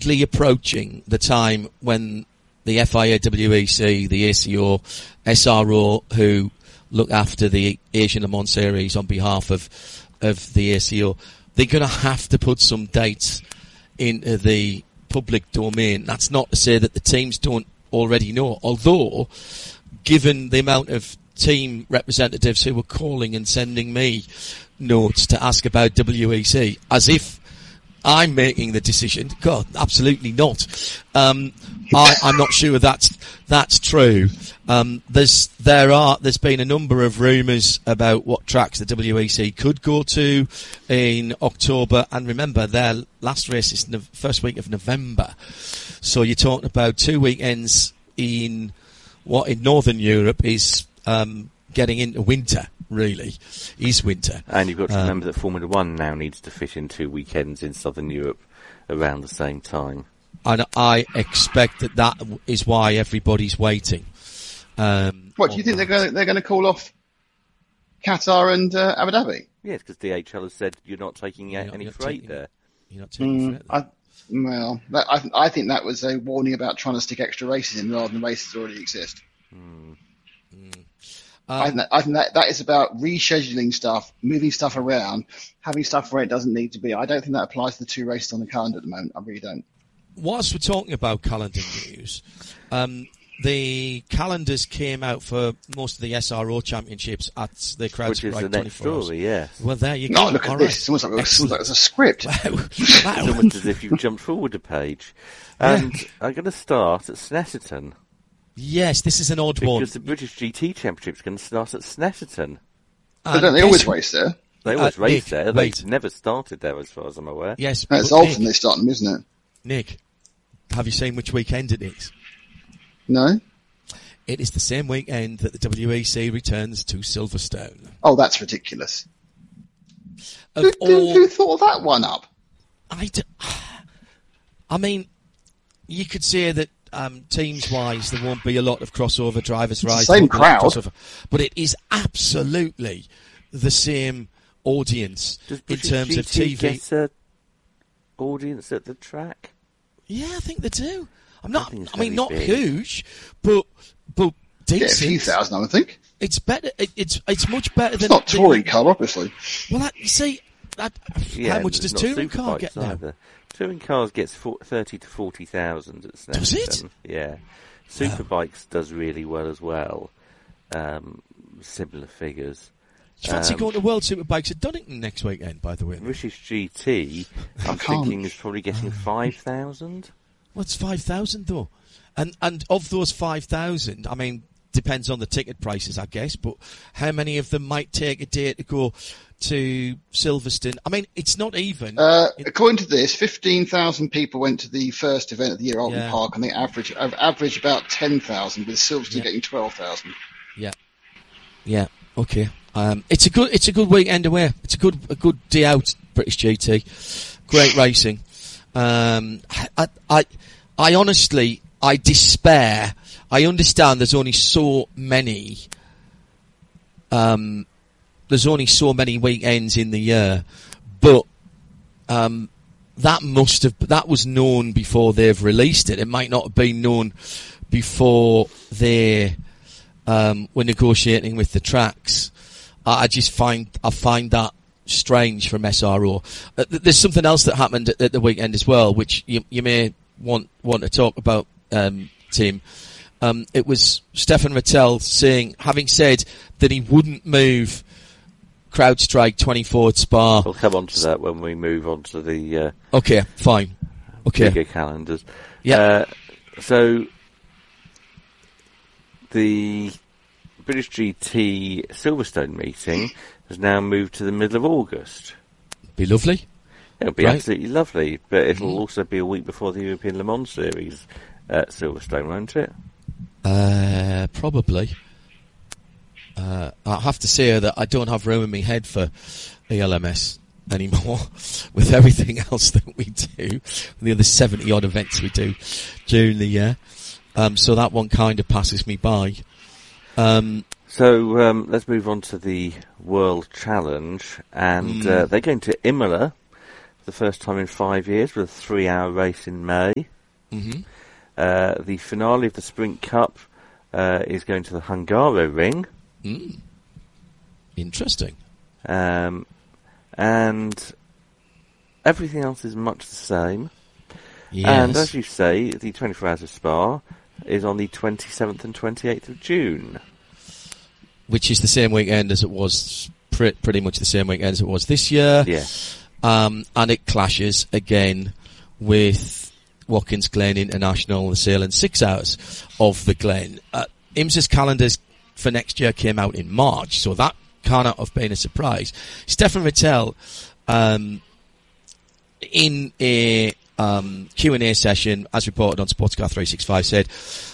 quickly approaching the time when the FIA, WEC, the ACO, SRO, who look after the Asian Le Mans Series on behalf of the ACO, they're going to have to put some dates into the public domain. That's not to say that the teams don't already know, although, given the amount of team representatives who were calling and sending me notes to ask about WEC, as if I'm making the decision. God, absolutely not. I'm not sure that's true. There's been a number of rumours about what tracks the WEC could go to in October, and remember, their last race is the first week of November. So you're talking about 2 weekends in what in Northern Europe is getting into winter. Really, is winter. And you've got to remember that Formula One now needs to fit in 2 weekends in Southern Europe around the same time. And I expect that is why everybody's waiting. What do you think they're going to call off Qatar and Abu Dhabi? Yes, because DHL has said you're not taking any freight there. You're not taking freight there. I think that was a warning about trying to stick extra races in rather than races that already exist. I think that is about rescheduling stuff, moving stuff around, having stuff where it doesn't need to be. I don't think that applies to the 2 races on the calendar at the moment. I really don't. Whilst we're talking about calendar news, the calendars came out for most of the SRO championships at the Crowd Strike 24 Which is the next story, yes. Well, there you go. Look at this. It's almost like it's a script. It's almost as if you've jumped forward a page. And I'm going to start at Snetterton. Yes, this is an odd one. Because the British GT Championship is going to start at Snetterton. But don't they always race there? They always race there. They've Nick. never started there, as far as I'm aware. Yes, it's often they start them, isn't it? Nick, have you seen which weekend it is? No. It is the same weekend that the WEC returns to Silverstone. Oh, that's ridiculous. Who thought of that one up? I mean, you could say that teams-wise, there won't be a lot of crossover drivers riding. Same crowd. But it is absolutely the same audience in terms GT of TV. Get an audience at the track? Yeah, I think they do. Not big. huge, but decent. Yeah, a few thousand, I would think. It's better. It's much better than. It's not touring car, obviously. Well, how much does touring car get now? Either. Touring cars gets 30 to 40,000 at Snetterton. Does it? Yeah. Superbikes does really well as well. Similar figures. Do you fancy going to World Superbikes at Donington next weekend, by the way? British GT, I'm thinking, is probably getting 5,000. Well, it's 5,000 though. And of those 5,000, I mean, depends on the ticket prices, I guess, but how many of them might take a day to go to Silverstone? I mean, it's not even. According to this, 15,000 people went to the first event of the year, Alton Park, and they average about 10,000, with Silverstone getting 12,000. Yeah. Okay. It's a good weekend away. It's a good day out. British GT, great racing. I honestly, I despair. I understand there's only so many. There's only so many weekends in the year, but that was known before they've released it. It might not have been known before they were negotiating with the tracks. I find that strange from SRO. There's something else that happened at the weekend as well, which you may want to talk about, Tim. It was Stefan Vettel having said that he wouldn't move CrowdStrike 24 at Spa. We'll come on to that when we move on to the okay, fine. Okay. Bigger calendars. Yeah. So the British GT Silverstone meeting has now moved to the middle of August. Be lovely. It'll be absolutely lovely, but it'll also be a week before the European Le Mans Series at Silverstone, won't it? Probably. I have to say that I don't have room in my head for ELMS anymore with everything else that we do, the other 70 odd events we do during the year. So that one kind of passes me by. So let's move on to the World Challenge, and they're going to Imola the first time in 5 years, with a 3-hour race in May. Mm-hmm. The finale of the Sprint Cup is going to the Hungaroring. Interesting. And everything else is much the same. Yes. And as you say, the 24 Hours of Spa is on the 27th and 28th of June. Which is the same weekend as it was, pretty much the same weekend as it was this year. Yeah. And it clashes again with Watkins Glen International, the Sailing 6 Hours of the Glen. IMSA's calendars for next year came out in March, so that cannot have been a surprise. Stefan Rittel, in a Q&A session, as reported on Sportscar 365, said,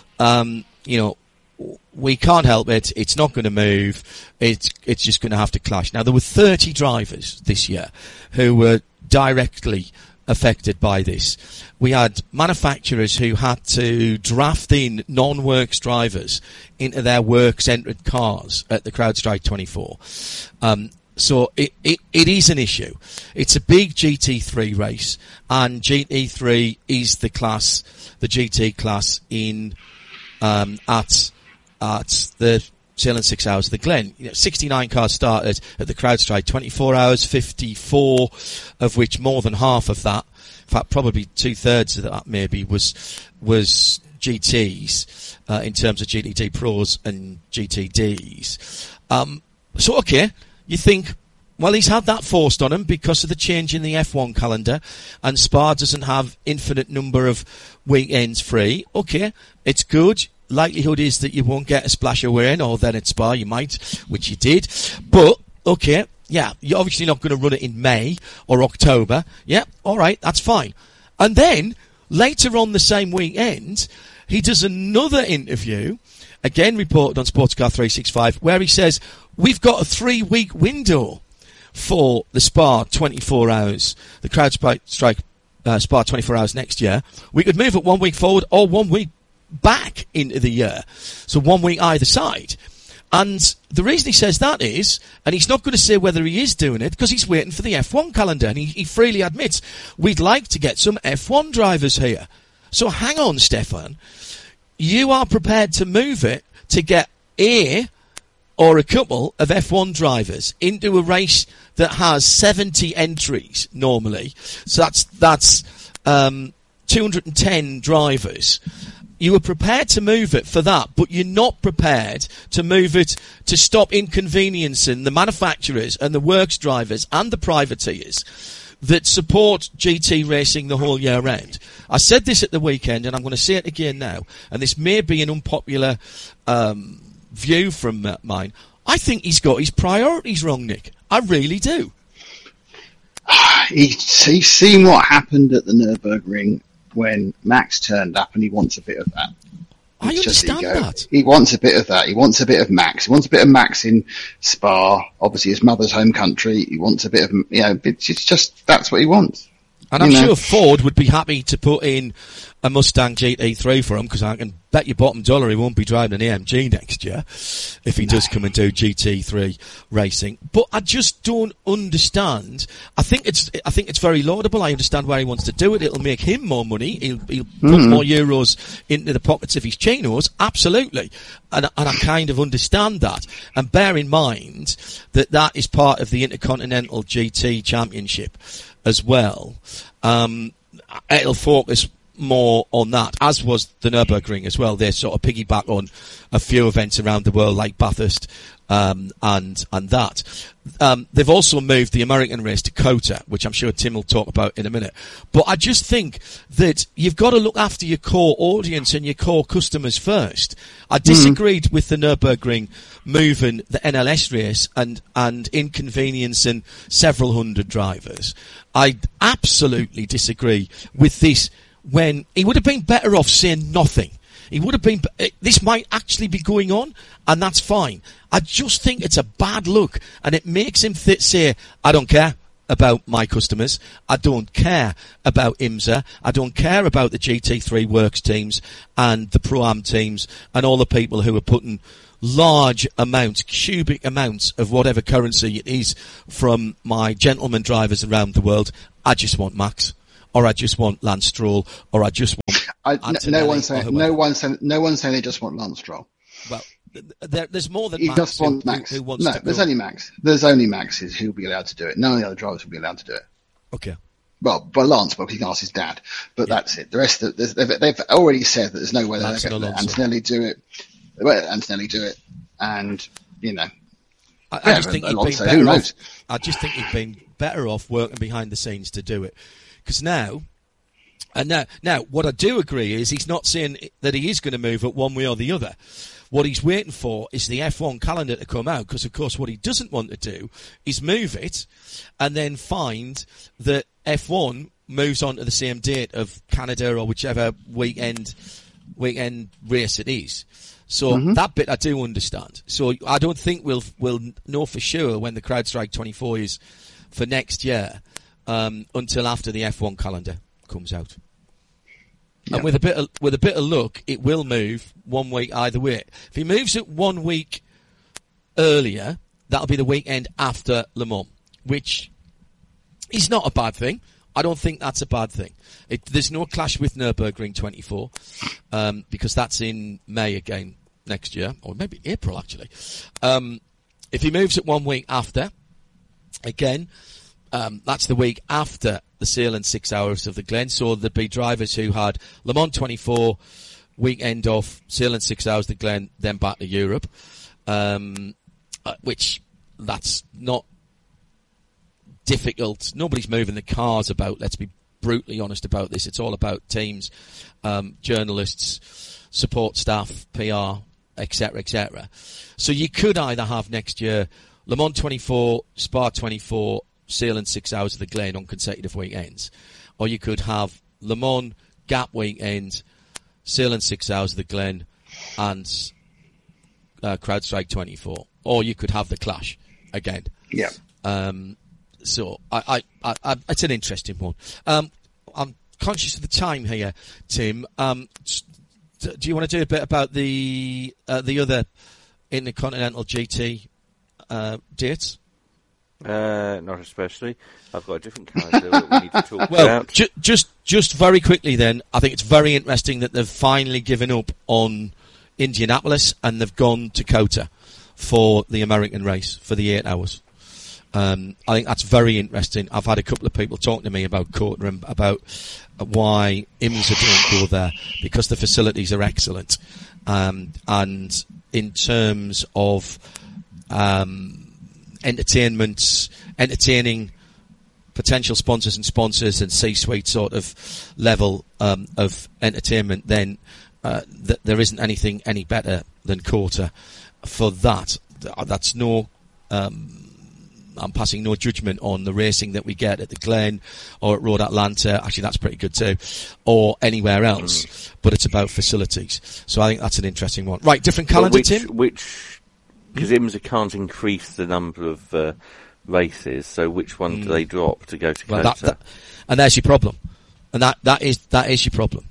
we can't help it. It's not going to move. It's just going to have to clash. Now, there were 30 drivers this year who were directly affected by this. We had manufacturers who had to draft in non-works drivers into their works-entered cars at the CrowdStrike 24. So it is an issue. It's a big GT3 race, and GT3 is the GT class in at the Sailing 6 Hours of the Glen. 69 cars started at the CrowdStrike 24 hours, 54 of which more than half of that, in fact probably 2/3 of that maybe, was GTs in terms of GTD Pros and GTDs. So okay, you think, well, he's had that forced on him because of the change in the F1 calendar, and Spa doesn't have infinite number of weekends free. Okay, it's good. Likelihood is that you won't get a splash of rain, or then at Spa you might, which you did. But, okay, yeah, you're obviously not going to run it in May or October. Yeah, alright, that's fine. And then, later on the same weekend, he does another interview, again reported on Sportscar 365, where he says, we've got a 3-week window for the Spa 24 hours, the CrowdStrike Spa 24 hours next year. We could move it 1 week forward or 1 week back into the year. So 1 week either side. And the reason he says that is, and he's not going to say whether he is doing it, because he's waiting for the F1 calendar, and he freely admits, we'd like to get some F1 drivers here. So hang on, Stefan. You are prepared to move it to get or a couple of F1 drivers into a race that has 70 entries normally. So that's 210 drivers. You were prepared to move it for that, but you're not prepared to move it to stop inconveniencing the manufacturers and the works drivers and the privateers that support GT racing the whole year round. I said this at the weekend, and I'm going to say it again now, and this may be an unpopular view from mine. I think he's got his priorities wrong, Nick. I really do. He's seen what happened at the Nürburgring when Max turned up, and he wants a bit of that. I understand that. He wants a bit of that. He wants a bit of Max. He wants a bit of Max in Spa, obviously his mother's home country. He wants a bit of, it's just, that's what he wants. And I'm sure Ford would be happy to put in a Mustang GT3 for him, because I can bet your bottom dollar he won't be driving an AMG next year if he does come and do GT3 racing. But I just don't understand. I think it's very laudable. I understand why he wants to do it. It'll make him more money. He'll put more euros into the pockets of his chinos. Absolutely. And I kind of understand that. And bear in mind that is part of the Intercontinental GT Championship as well. It'll focus more on that, as was the Nürburgring as well. They sort of piggyback on a few events around the world like Bathurst and that. They've also moved the American race to COTA, which I'm sure Tim will talk about in a minute. But I just think that you've got to look after your core audience and your core customers first. I disagreed with the Nürburgring moving the NLS race and inconveniencing several hundred drivers. I absolutely disagree with this, when he would have been better off saying nothing. He would have been, this might actually be going on, and that's fine. I just think it's a bad look, and it makes him say, I don't care about my customers. I don't care about IMSA. I don't care about the GT3 works teams and the Pro-Am teams and all the people who are putting large amounts, cubic amounts of whatever currency it is from my gentleman drivers around the world. I just want Max, or I just want Lance Stroll, or I just want. No one's saying they just want Lance Stroll. Well, there's more than he Max just wants Max. Who wants no, to there's go. only Max. There's only Max's who'll be allowed to do it. None of the other drivers will be allowed to do it. Okay. Well, by Lance, but he can ask his dad. But that's it. The rest of they've already said that there's no way they're going to let Antonelli do it. They won't let Antonelli do it, and I just think he'd been better off. I just think he'd been better off working behind the scenes to do it, because now, what I do agree is he's not saying that he is going to move it one way or the other. What he's waiting for is the F1 calendar to come out, because of course what he doesn't want to do is move it and then find that F1 moves on to the same date of Canada or whichever weekend race it is. So that bit I do understand. So I don't think we'll know for sure when the CrowdStrike 24 is for next year until after the F1 calendar comes out. Yeah. And with a bit of luck, it will move 1 week either way. If he moves it 1 week earlier, that'll be the weekend after Le Mans, which is not a bad thing. I don't think that's a bad thing. There's no clash with Nürburgring 24, because that's in May again next year, or maybe April actually. If he moves it 1 week after, again, that's the week after the Sahlen's 6 Hours of the Glen. So there'd be drivers who had Le Mans 24, weekend off, Sahlen's 6 Hours of the Glen, then back to Europe, which that's not difficult. Nobody's moving the cars about. Let's be brutally honest about this. It's all about teams, journalists, support staff, PR, etc., etc. So you could either have next year Le Mans 24, Spa 24, Sahlen's 6 Hours of the Glen on consecutive weekends, or you could have Le Mans Gap weekend, Sahlen's 6 Hours of the Glen, and CrowdStrike 24, or you could have the clash again. Yeah. So I it's an interesting one. I'm conscious of the time here, Tim. Do you want to do a bit about the other Intercontinental GT dates? Not especially. I've got a different calendar that we need to talk about. Just very quickly then, I think it's very interesting that they've finally given up on Indianapolis and they've gone to COTA for the American race, for the 8 hours. I think that's very interesting. I've had a couple of people talking to me about COTA and about why IMSA don't go there, because the facilities are excellent. And in terms of entertaining potential sponsors and C-suite sort of level of entertainment, then there isn't anything any better than COTA for that. That's no... I'm passing no judgment on the racing that we get at the Glen or at Road Atlanta. Actually, that's pretty good too. Or anywhere else. But it's about facilities. So I think that's an interesting one. Right, different calendar, Tim? Because IMSA can't increase the number of races, so which one do they drop to go to COTA? And there's your problem. And that is your problem.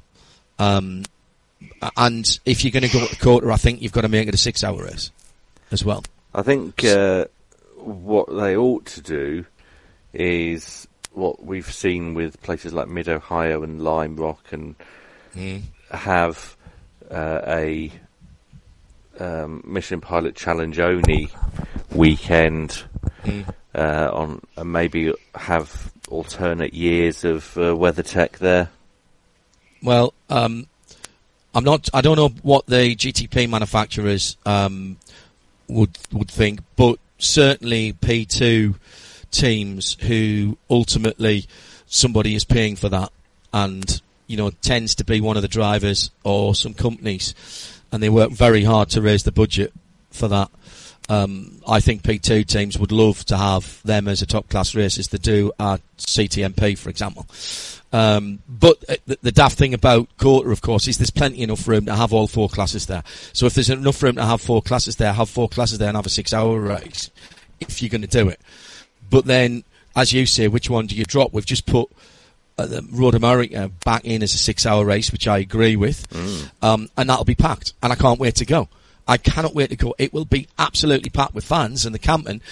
And if you're going to go to COTA, I think you've got to make it a 6 hour race as well. I think... what they ought to do is what we've seen with places like Mid-Ohio and Lime Rock, and have a Michelin Pilot Challenge only weekend on, and maybe have alternate years of WeatherTech there. Well, I don't know what the GTP manufacturers would think, but certainly P2 teams who ultimately somebody is paying for that, and tends to be one of the drivers or some companies, and they work very hard to raise the budget for that. I think P2 teams would love to have them as a top class race as they do at CTMP, for example. But the daft thing about COTA, of course, is there's plenty enough room to have all 4 classes there. So if there's enough room to have 4 classes there, have 4 classes there and have a 6 hour race, if you're going to do it. But then, as you say, which one do you drop? We've just put the Road America back in as a 6 hour race, which I agree with. And that'll be packed. And I can't wait to go. I cannot wait to go. It will be absolutely packed with fans and the camping,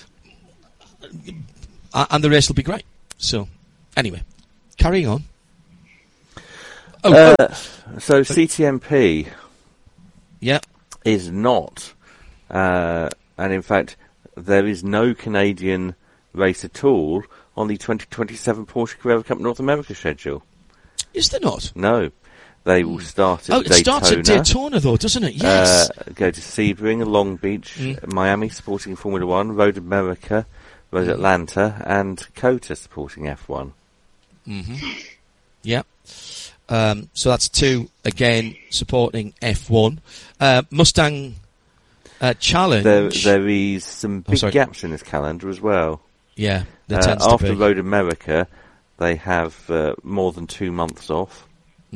and the race will be great. So, anyway, carrying on. So CTMP is not, and in fact, there is no Canadian race at all on the 2027 Porsche Carrera Cup North America schedule. Is there not? No. They will start at Daytona. It starts at Daytona, though, doesn't it? Yes. Go to Sebring, Long Beach, Miami, supporting Formula One, Road America, Road Atlanta, and COTA supporting F1. Mm-hmm. Yeah. So that's 2, again, supporting F1. Mustang Challenge. There is some big gaps in this calendar as well. Yeah, there tends to after be. Road America, they have more than 2 months off.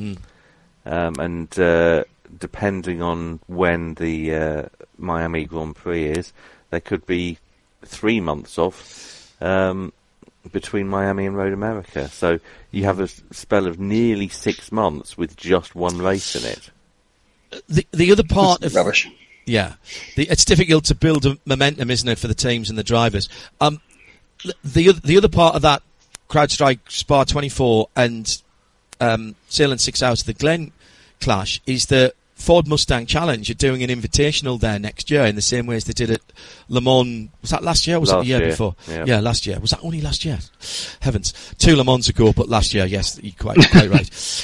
And depending on when the Miami Grand Prix is, there could be 3 months off between Miami and Road America. So you have a spell of nearly 6 months with just one race in it. The other part of rubbish. Yeah, it's difficult to build a momentum, isn't it, for the teams and the drivers. The other part of that CrowdStrike Spa 24 and Salem 6 Hours of the Glen clash is the Ford Mustang Challenge are doing an invitational there next year in the same way as they did at Le Mans. Was that last year or was it the year before? Yeah, last year. Was that only last year? Heavens. 2 Le Mans ago, but last year, yes, you're quite right.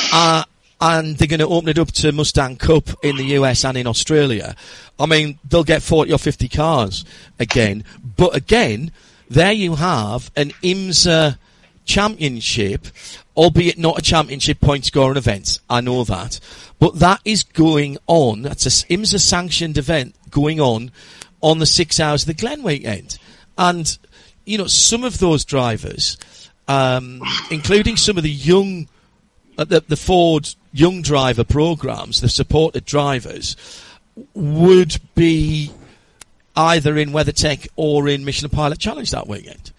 And they're going to open it up to Mustang Cup in the US and in Australia. I mean, they'll get 40 or 50 cars again. But again, there you have an IMSA championship, albeit not a championship point scoring event. I know that. But that is going on. That's a IMSA sanctioned event going on the 6 Hours of the Glen weekend. And, you know, some of those drivers, including some of the young, the Ford young driver programs, the supported drivers, would be either in WeatherTech or in Michelin Pilot Challenge that weekend.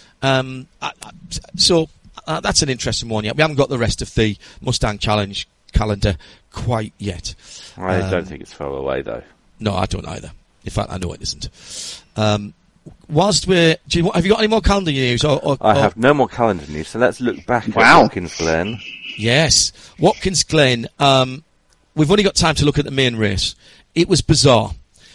So that's an interesting one yet. We haven't got the rest of the Mustang Challenge calendar quite yet. I don't think it's far away though. No, I don't either. In fact, I know it isn't. Whilst have you got any more calendar news? I have no more calendar news, so let's look back at Watkins Glen. Yes, Watkins Glen. We've only got time to look at the main race. It was bizarre.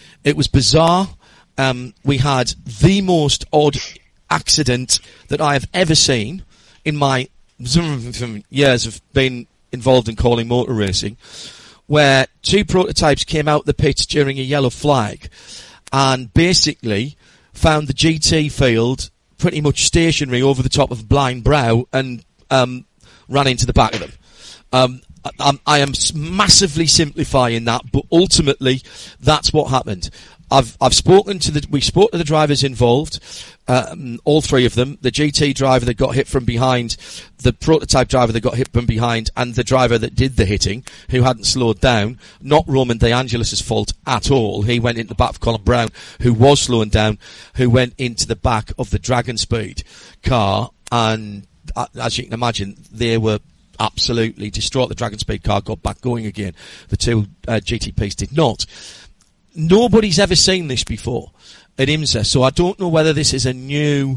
We had the most odd accident that I have ever seen in my years of being involved in calling motor racing, where 2 prototypes came out the pits during a yellow flag and basically found the GT field pretty much stationary over the top of Blind Brow and ran into the back of them. I am massively simplifying that, but ultimately that's what happened. We spoke to the drivers involved, all 3 of them, the GT driver that got hit from behind, the prototype driver that got hit from behind, and the driver that did the hitting, who hadn't slowed down. Not Roman De Angelis' fault at all. He went into the back of Colin Brown, who was slowing down, who went into the back of the Dragon Speed car, and as you can imagine, they were absolutely distraught. The Dragon Speed car got back going again. The 2 GTPs did not. Nobody's ever seen this before at IMSA, so I don't know whether this is a new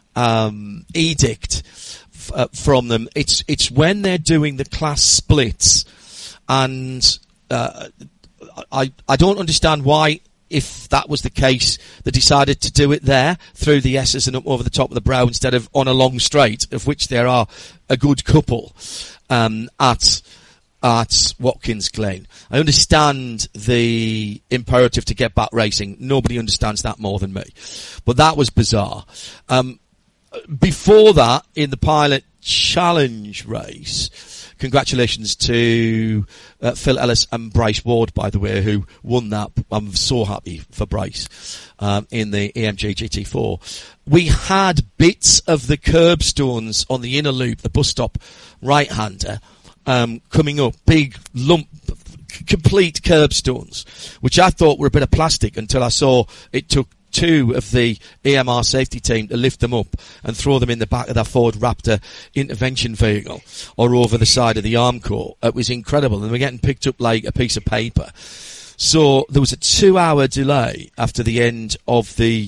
edict from them. It's when they're doing the class splits, and I don't understand why, if that was the case, they decided to do it there through the S's and up over the top of the Brow instead of on a long straight, of which there are a good couple at Watkins Glen. I understand the imperative to get back racing. Nobody understands that more than me. But that was bizarre. Before that, in the Pilot Challenge race, congratulations to Phil Ellis and Bryce Ward, by the way, who won that. I'm so happy for Bryce in the AMG GT4. We had bits of the curbstones on the inner loop, the bus stop right-hander, coming up, big lump, complete curbstones, which I thought were a bit of plastic until I saw it took 2 of the AMR safety team to lift them up and throw them in the back of their Ford Raptor intervention vehicle or over the side of the Armco. It was incredible, and we're getting picked up like a piece of paper. So there was a 2-hour delay after the end of the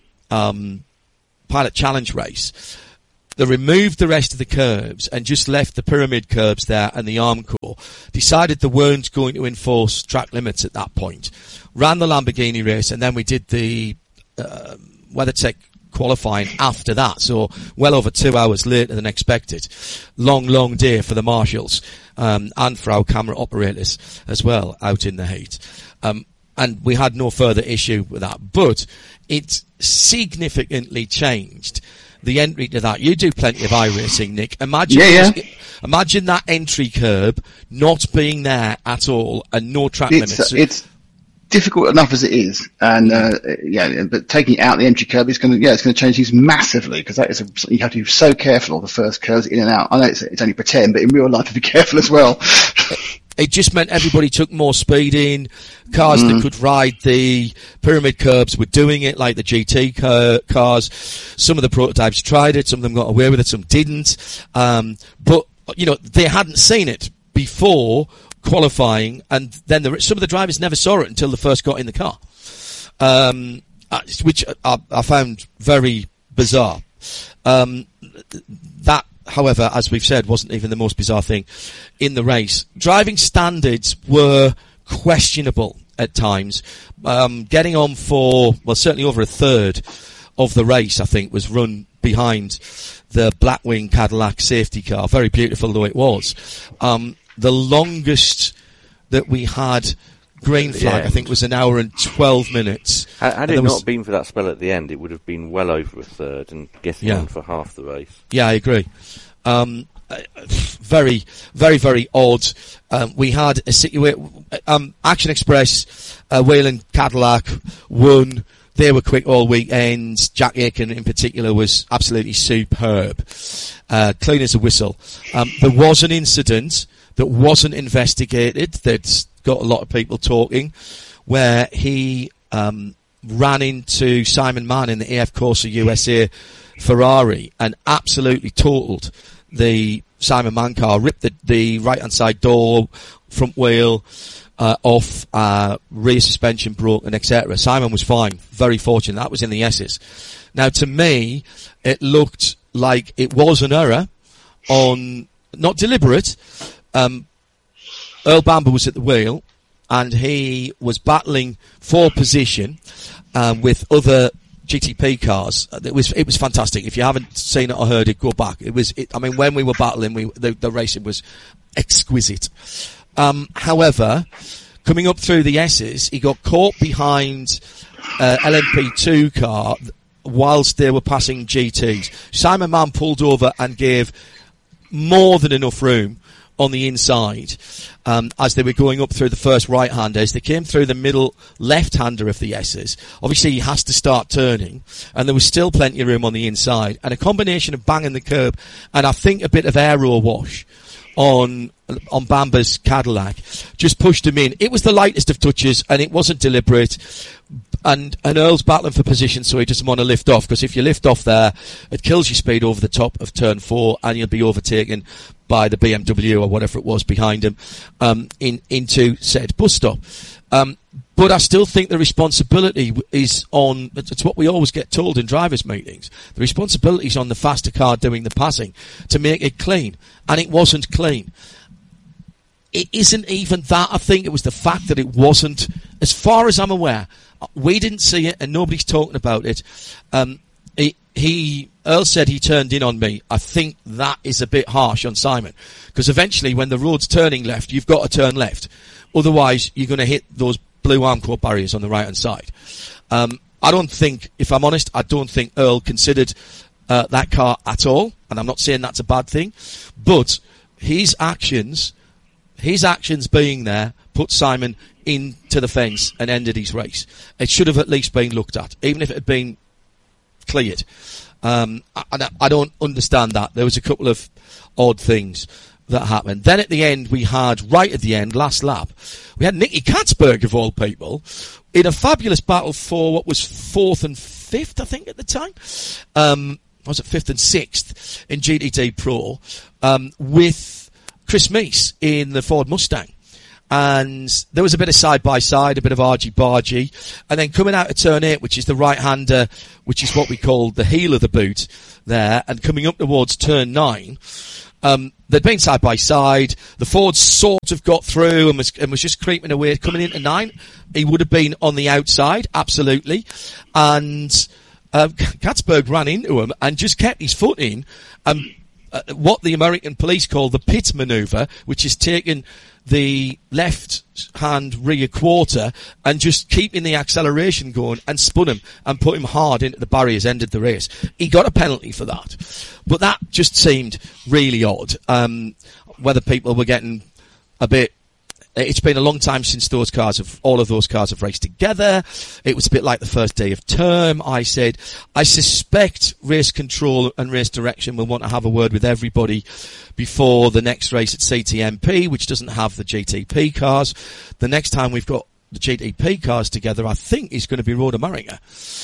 Pilot Challenge race. They removed the rest of the curbs and just left the pyramid curbs there and the Armcorps. Decided they weren't going to enforce track limits at that point. Ran the Lamborghini race, and then we did the WeatherTech qualifying after that. So well over 2 hours later than expected. Long day for the marshals and for our camera operators as well out in the heat. And we had no further issue with that. But it significantly changed the entry to that. You do plenty of iRacing, Nick. Imagine that entry curb not being there at all and no track limits. It's difficult enough as it is, and but taking out the entry curb is going to change things massively, because that is you have to be so careful of the first curves in and out. I know it's only pretend, but in real life, to be careful as well. It just meant everybody took more speed in. Cars that could ride the pyramid curbs were doing it, like the GT cars. Some of the prototypes tried it. Some of them got away with it. Some didn't. But, they hadn't seen it before qualifying, and then some of the drivers never saw it until they first got in the car. Which I found very bizarre. That, however, as we've said, wasn't even the most bizarre thing in the race. Driving standards were questionable at times. Getting on for, certainly over a third of the race, I think, was run behind the Blackwing Cadillac safety car. Very beautiful though it was. The longest that we had green flag, I think, was 1 hour and 12 minutes. Had it not been for that spell at the end, it would have been well over a third and getting on for half the race. Yeah, I agree. Very, very, very odd. We had a situation, Action Express, Whelen Cadillac won. They were quick all weekend. Jack Aiken in particular was absolutely superb. Clean as a whistle. There was an incident that wasn't investigated that's got a lot of people talking, where he ran into Simon Mann in the AF Corsa USA Ferrari and absolutely totaled the Simon Mann car, ripped the right-hand side door, front wheel off, rear suspension broken, etc. Simon was fine, very fortunate. That was in the S's. Now, to me, it looked like it was an error not deliberate. Earl Bamber was at the wheel, and he was battling for position with other GTP cars. It was fantastic. If you haven't seen it or heard it, go back. When we were battling, the racing was exquisite. However, coming up through the S's, he got caught behind LMP2 car whilst they were passing GTs. Simon Mann pulled over and gave more than enough room on the inside as they were going up through the first right-hander. As they came through the middle left-hander of the S's, obviously he has to start turning, and there was still plenty of room on the inside, and a combination of banging the curb and I think a bit of aero wash on Bamber's Cadillac just pushed him in. It was the lightest of touches, and it wasn't deliberate. And Earl's battling for position, so he doesn't want to lift off, because if you lift off there, it kills your speed over the top of turn 4, and you'll be overtaken by the BMW or whatever it was behind him into said bus stop. But I still think the responsibility is on, it's what we always get told in drivers' meetings, the responsibility is on the faster car doing the passing to make it clean. And it wasn't clean. It isn't even that. I think it was the fact that it wasn't, as far as I'm aware, we didn't see it and nobody's talking about it. Earl said he turned in on me. I think that is a bit harsh on Simon, because eventually when the road's turning left, you've got to turn left. Otherwise, you're going to hit those blue Armcorps barriers on the right-hand side. I don't think, if I'm honest, I don't think Earl considered that car at all, and I'm not saying that's a bad thing, but his actions being there put Simon into the fence and ended his race. It should have at least been looked at, even if it had been cleared. I don't understand that. There was a couple of odd things that happened. Then at the end, right at the end, last lap, we had Nicky Katzberg, of all people, in a fabulous battle for what was 4th and 5th, I think, at the time. Was it 5th and 6th in GTD Pro, with Chris Meese in the Ford Mustang. and there was a bit of side-by-side, a bit of argy-bargy, and then coming out of turn 8, which is the right-hander, which is what we call the heel of the boot there, and coming up towards turn 9, they'd been side-by-side, the Ford sort of got through and was just creeping away, coming into 9, he would have been on the outside, absolutely, and Katzberg ran into him and just kept his foot in, what the American police call the pit manoeuvre, which is taking the left-hand rear quarter and just keeping the acceleration going, and spun him and put him hard into the barriers, ended the race. He got a penalty for that. But that just seemed really odd. Whether people were getting a bit... It's been a long time since all of those cars have raced together. It was a bit like the first day of term. I said, I suspect race control and race direction will want to have a word with everybody before the next race at CTMP, which doesn't have the GTP cars. The next time we've got the GTP cars together, I think, is going to be Road America.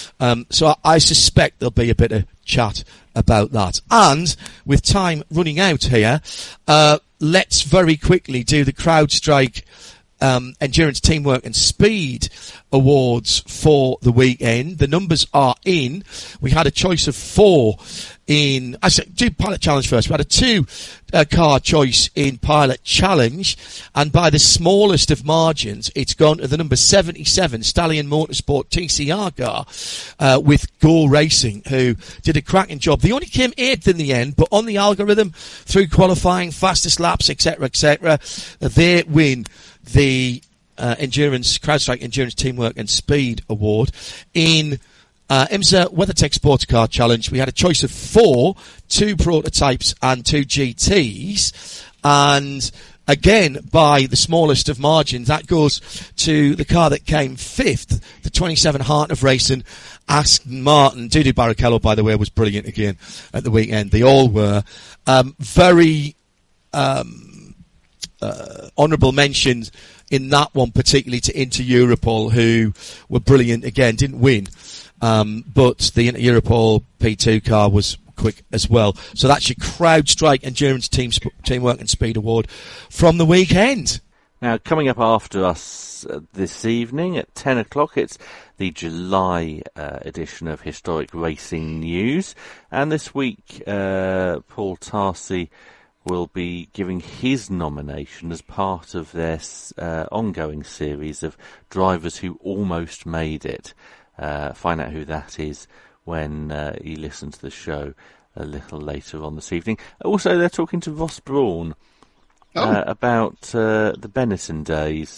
So I suspect there'll be a bit of chat about that. And with time running out here, let's very quickly do the CrowdStrike Endurance, Teamwork and Speed Awards for the weekend. The numbers are in. We had a choice of 4 in... I said, do Pilot Challenge first. We had a 2-car choice in Pilot Challenge, and by the smallest of margins, it's gone to the number 77 Stallion Motorsport TCR car with Go Racing, who did a cracking job. They only came 8th in the end, but on the algorithm, through qualifying, fastest laps, etc., they win the CrowdStrike Endurance, Teamwork and Speed Award. In IMSA WeatherTech Sports Car Challenge, we had a choice of 4, 2 prototypes and 2 GTs, and again, by the smallest of margins, that goes to the car that came 5th, the 27 Heart of Racing, Aston Martin. Dudu Barrichello, by the way, was brilliant again at the weekend. They all were. Very honourable mentions in that one, particularly to Inter Europol, who were brilliant again, didn't win. But the Inter Europol P2 car was quick as well. So that's your CrowdStrike Endurance, Teamwork and Speed Award from the weekend. Now, coming up after us this evening at 10 o'clock, it's the July edition of Historic Racing News. And this week, Paul Tarsi will be giving his nomination as part of their ongoing series of drivers who almost made it. Find out who that is when you listen to the show a little later on this evening. Also, they're talking to Ross Brawn about the Benetton days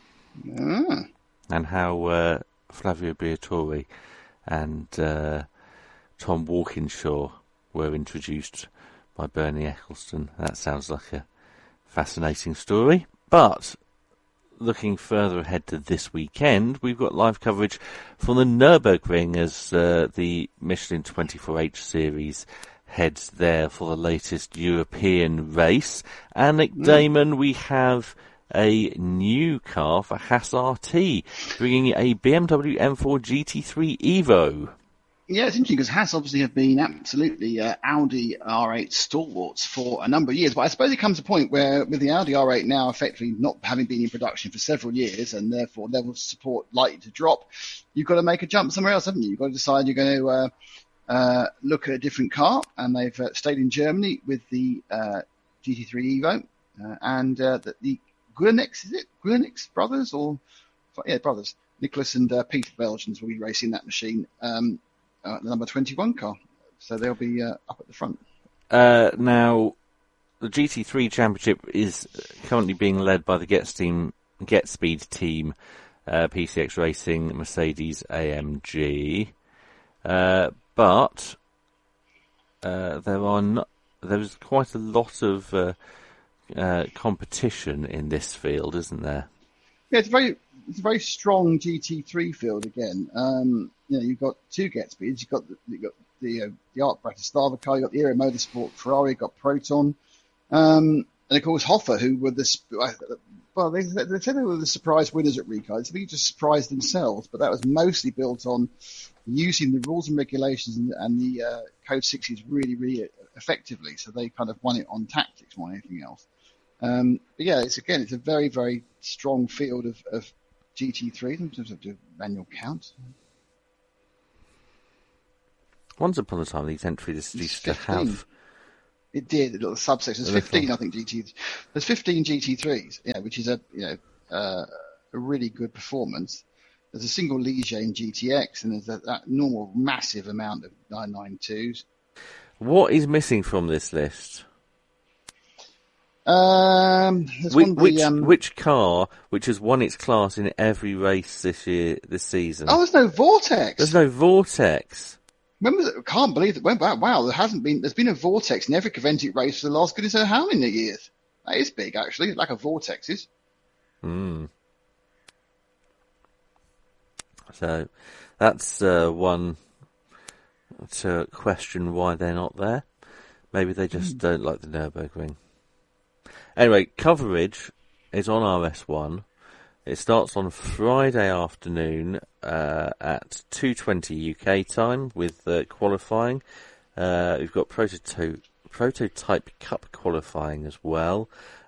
and how Flavio Briatore and Tom Walkinshaw were introduced by Bernie Eccleston. That sounds like a fascinating story. But looking further ahead to this weekend, we've got live coverage from the Nürburgring as the Michelin 24H series heads there for the latest European race. And Nick Damon, we have a new car for Haas RT, bringing a BMW M4 GT3 Evo. Yeah, it's interesting because Haas obviously have been absolutely Audi R8 stalwarts for a number of years. But I suppose it comes to a point where with the Audi R8 now effectively not having been in production for several years and therefore level of support likely to drop, you've got to make a jump somewhere else, haven't you? You've got to decide you're going to look at a different car. And they've stayed in Germany with the GT3 Evo and the Guernex, is it? Guernex brothers or... Yeah, brothers. Nicholas and Peter Belgians will be racing that machine. The number 21 car, so they'll be up at the front. Now, the GT3 Championship is currently being led by the GetSpeed team, PCX Racing, Mercedes AMG, but there's quite a lot of competition in this field, isn't there? Yeah, it's a very strong GT3 field again. You've got 2 GetSpeeds. You've got the Art Bratislava car. You've got the Aero Motorsport Ferrari. You've got Proton, and of course Hoffa, who were they said they were the surprise winners at Rica. I think they just surprised themselves, but that was mostly built on using the rules and regulations and the Code 60s really, really effectively. So they kind of won it on tactics more than anything else. But yeah, it's a very, very strong field of GT3s in terms of the manual count. Once upon a time, these entries used to have. It did. The little subsections. There's 15, I think, GT. There's 15 GT3s, which is a really good performance. There's a single Ligier in GTX, and there's that normal massive amount of 992s. What is missing from this list? Which car, which has won its class in every race this season? Oh, there's no Vortex. There's no Vortex. I can't believe it went back. Wow, there's been a Vortex in every Cavendic race for the last goodness knows how many years. That is big, actually, like a Vortexes. So that's one to question why they're not there. Maybe they just don't like the Nürburgring. Anyway, coverage is on RS1. It starts on Friday afternoon at 2:20 UK time with qualifying. We've got Prototype Cup qualifying as well.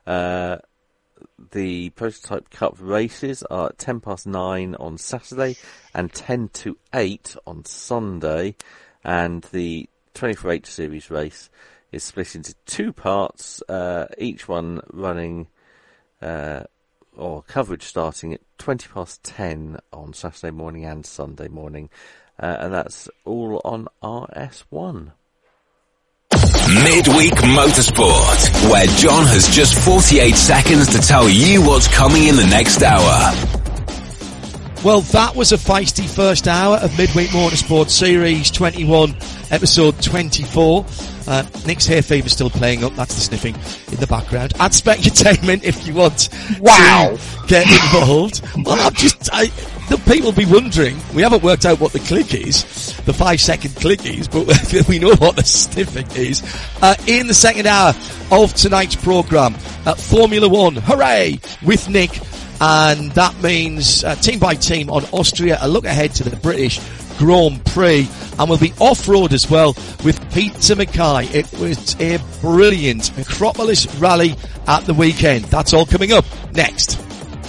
The Prototype Cup races are at 9:10 on Saturday and 10:08 on Sunday. And the 24/8 series race is split into two parts, each one running or coverage starting at 10:20 on Saturday morning and Sunday morning. And that's all on RS1. Midweek Motorsport, where John has just 48 seconds to tell you what's coming in the next hour. Well, that was a feisty first hour of Midweek Motorsport Series 21, episode 24. Nick's hay fever still playing up. That's the sniffing in the background. Add Specutainment if you want to get involved. Well, the people will be wondering. We haven't worked out what the click is, the 5-second click is, but we know what the sniffing is. In the second hour of tonight's programme, Formula One, hooray, with Nick. And that means team by team on Austria, a look ahead to the British Grand Prix, and we'll be off-road as well with Peter Mackay. It was a brilliant Acropolis rally at the weekend. That's all coming up next.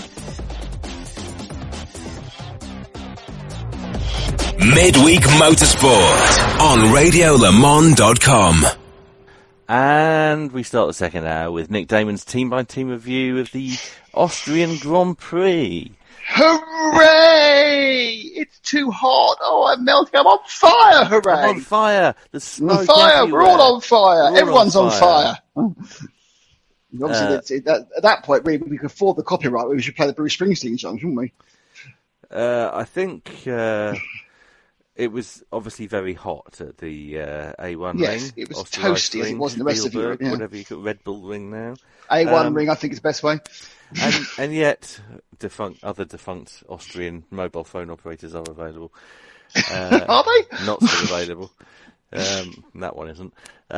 Midweek Motorsport on RadioLeMans.com. And we start the second hour with Nick Damon's team-by-team review of the Austrian Grand Prix. Hooray! It's too hot. Oh, I'm melting. I'm on fire. Hooray! I'm on fire. There's smoke on fire. everywhere. We're all on fire. Everyone's on fire. Obviously, at that point, we could afford the copyright. We should play the Bruce Springsteen song, shouldn't we? I think it was obviously very hot at the A1 ring. Yes, it was toasty as it was in the rest of Europe. Yeah. Whatever you call Red Bull ring now. A1 ring, I think, is the best way. And yet, other defunct Austrian mobile phone operators are available. Are they? Not still available. That one isn't.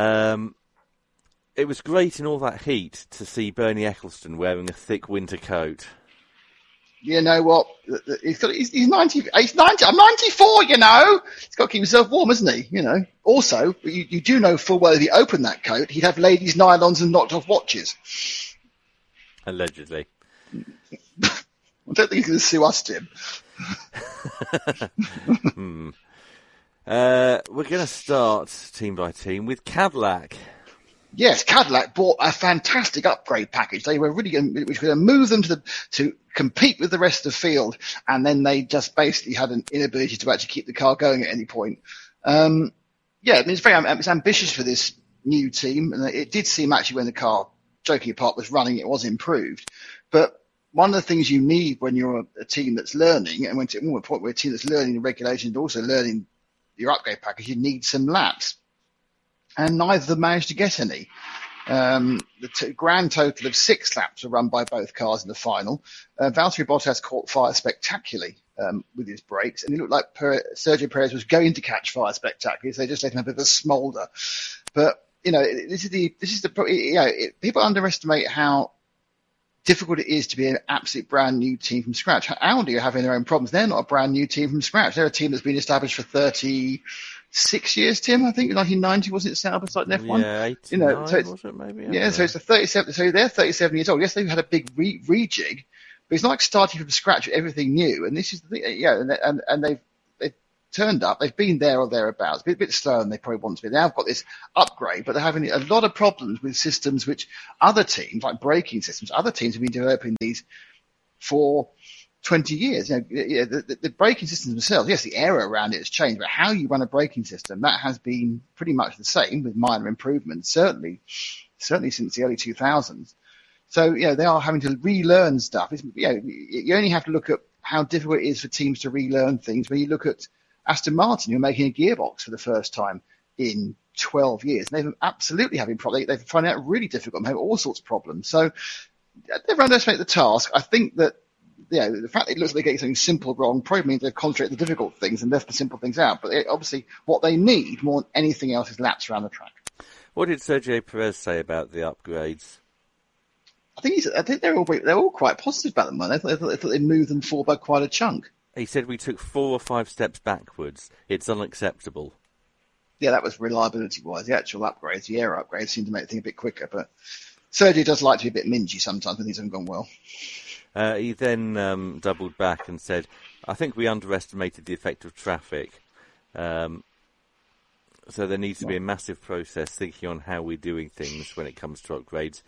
It was great in all that heat to see Bernie Ecclestone wearing a thick winter coat. You know what? He's 90. He's 90. I'm 94. You know, he's got to keep himself warm, isn't he? You know. Also, you do know full well if he opened that coat, he'd have ladies' nylons and knocked off watches. Allegedly. I don't think he's going to sue us, Tim. We're going to start team by team with Cadillac. Yes, Cadillac bought a fantastic upgrade package. They were really going to move them to compete with the rest of the field, and then they just basically had an inability to actually keep the car going at any point. It's ambitious for this new team, and it did seem actually when the car, joking apart, was running, it was improved. But one of the things you need when you're a team that's learning, and when to a point where a team that's learning the regulations and also learning your upgrade package, you need some laps. And neither of them managed to get any. The grand total of 6 laps were run by both cars in the final. Valtteri Bottas caught fire spectacularly with his brakes, and it looked like Sergio Perez was going to catch fire spectacularly, so they just let him have a bit of a smolder. But people underestimate how difficult it is to be an absolute brand new team from scratch. Audi are having their own problems. They're not a brand new team from scratch. They're a team that's been established for 36 years, Tim. I think in 1990 wasn't it set up as like an F1? Yeah, 89, so was it maybe? Yeah, so it's a 37. So they're 37 years old. Yes, they've had a big rejig, but it's not like starting from scratch with everything new. And this is the thing, and they've turned up. They've been there or thereabouts, a bit slower than they probably want to be. Now they've got this upgrade, but they're having a lot of problems with systems which other teams, like braking systems, other teams have been developing these for 20 years. The braking systems themselves, yes, the area around it has changed, but how you run a braking system, that has been pretty much the same with minor improvements, certainly since the early 2000s. So, they are having to relearn stuff. You only have to look at how difficult it is for teams to relearn things when you look at Aston Martin, who are making a gearbox for the first time in 12 years. And they've absolutely having problems. They've found it really difficult and have all sorts of problems. So they've underestimated the task. I think that, the fact that it looks like they're getting something simple wrong probably means they've concentrated the difficult things and left the simple things out. But obviously what they need more than anything else is laps around the track. What did Sergio Perez say about the upgrades? I think they're all quite positive about them. They thought they moved them forward by quite a chunk. He said we took 4 or 5 steps backwards. It's unacceptable. Yeah, that was reliability-wise. The actual upgrades, the air upgrades, seem to make things a bit quicker. But Sergio does like to be a bit mingy sometimes when things haven't gone well. He then doubled back and said, I think we underestimated the effect of traffic. So there needs to be a massive process thinking on how we're doing things when it comes to upgrades.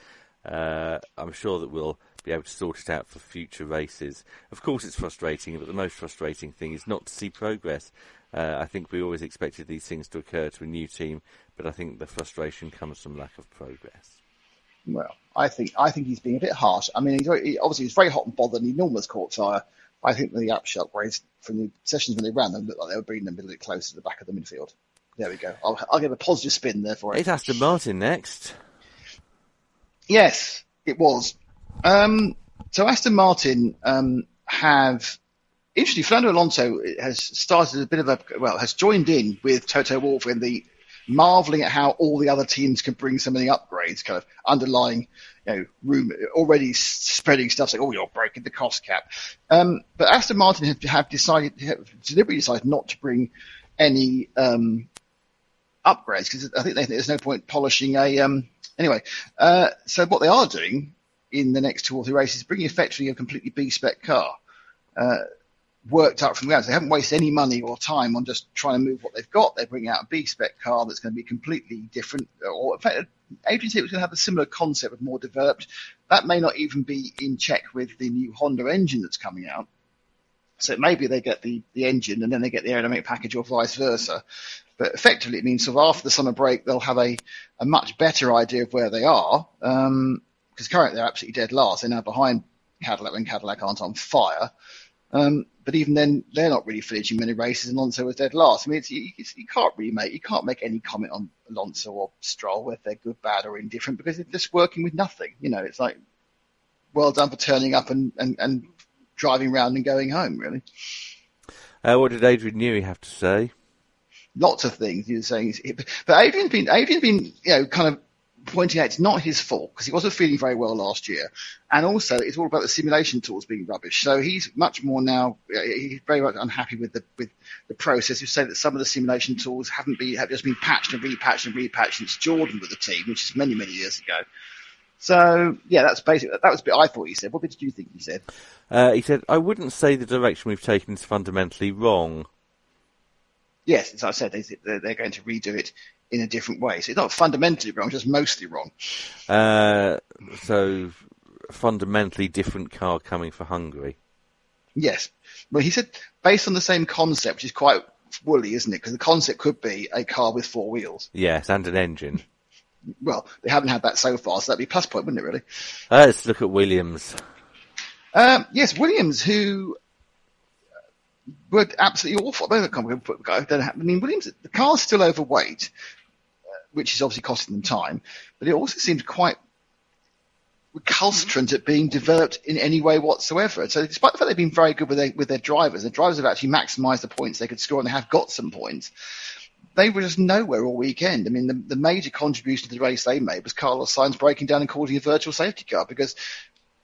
I'm sure that we'll be able to sort it out for future races. Of course it's frustrating, but the most frustrating thing is not to see progress. I think we always expected these things to occur to a new team, but I think the frustration comes from lack of progress. Well, I think he's being a bit harsh. I mean, obviously he's very hot and bothered, and he normally caught tire. I think the upgrades from the sessions when they ran them looked like they were bringing them a little bit closer to the back of the midfield. There we go. I'll give a positive spin there for it. It's Aston Martin next. Yes, it was. So Aston Martin have, interestingly, Fernando Alonso has started has joined in with Toto Wolff in the marvelling at how all the other teams can bring so many upgrades, kind of underlying, rumor, already spreading stuff like, you're breaking the cost cap. But Aston Martin have deliberately decided not to bring any upgrades because I think they think there's no point polishing anyway. So what they are doing in the next 2 or 3 races is bringing effectively a completely B-spec car, worked up from the ground. So they haven't wasted any money or time on just trying to move what they've got. They're bringing out a B-spec car that's going to be completely different. Or in fact, Adrian said it was going to have a similar concept, but more developed. That may not even be in check with the new Honda engine that's coming out. So maybe they get the engine and then they get the aerodynamic package or vice versa. But effectively it means sort of after the summer break, they'll have a much better idea of where they are. Because currently they're absolutely dead last. They're now behind Cadillac when Cadillac aren't on fire. But even then, they're not really finishing many races, and Alonso was dead last. I mean, you can't make any comment on Alonso or Stroll if they're good, bad, or indifferent because they're just working with nothing. It's like, well done for turning up and driving around and going home, really. What did Adrian Newey have to say? Lots of things he was saying, but Adrian's been, kind of pointing out it's not his fault because he wasn't feeling very well last year, and also it's all about the simulation tools being rubbish. So he's much more now. He's very much unhappy with the process. He said that some of the simulation tools have just been patched and repatched since Jordan with the team, which is many years ago. So yeah, that's basically that was the bit I thought he said. What did you think he said? He said, "I wouldn't say the direction we've taken is fundamentally wrong." Yes, as I said, they're going to redo it in a different way. So it's not fundamentally wrong, just mostly wrong. So fundamentally different car coming for Hungary. Yes. Well, he said based on the same concept, which is quite woolly, isn't it? Because the concept could be a car with 4 wheels. Yes, and an engine. Well, they haven't had that so far, so that'd be a plus point, wouldn't it, really? Let's look at Williams. Yes, Williams, who were absolutely awful. I mean, Williams, the car's still overweight, which is obviously costing them time, but it also seems quite recalcitrant at being developed in any way whatsoever. So despite the fact they've been very good with their drivers, the drivers have actually maximised the points they could score, and they have got some points. They were just nowhere all weekend. I mean, the major contribution to the race they made was Carlos Sainz breaking down and causing a virtual safety car because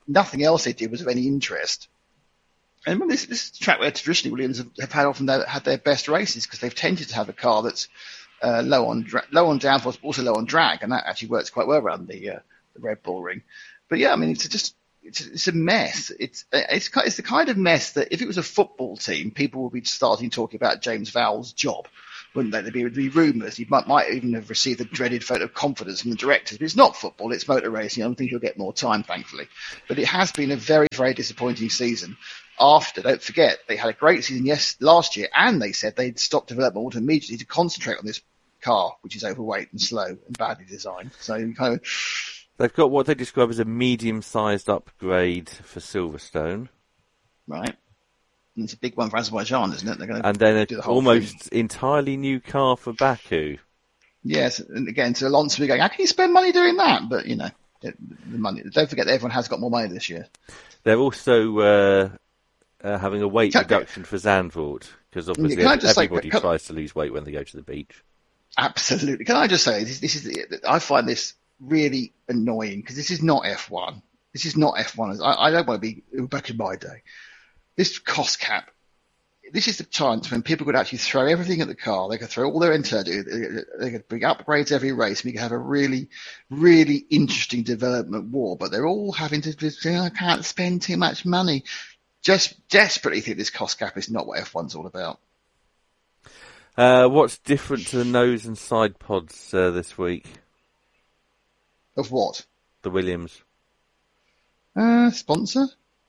nothing else they did was of any interest. And remember, this is a track where traditionally Williams have had their best races because they've tended to have a car that's low on downforce, but also low on drag, and that actually works quite well around the Red Bull Ring. But yeah, I mean, it's a mess. It's the kind of mess that if it was a football team, people would be starting talking about James Vowell's job, wouldn't they? There'd be rumours. He might even have received the dreaded vote of confidence from the directors. But it's not football; it's motor racing. I don't think he'll get more time, thankfully. But it has been a very, very disappointing season. Don't forget, they had a great season last year, and they said they'd stop development almost immediately to concentrate on this car, which is overweight and slow and badly designed. So you kind of... They've got what they describe as a medium-sized upgrade for Silverstone. Right. And it's a big one for Azerbaijan, isn't it? They're going to and then do the an almost entirely new car for Baku. Yes, and again, to Alonso, we're going, how can you spend money doing that? But, the money. Don't forget that everyone has got more money this year. They're also... having a weight reduction for Zandvoort, because obviously everybody tries to lose weight when they go to the beach. Absolutely. Can I just say, I find this really annoying, because this is not F1. This is not F1. I don't want to be back in my day. This cost cap, this is the chance when people could actually throw everything at the car. They could throw all their internal, they could bring upgrades every race, and we could have a really, really interesting development war. But they're all having to say, I can't spend too much money. Just desperately think this cost cap is not what F1's all about. What's different to the nose and side pods this week? Of what? The Williams. Sponsor?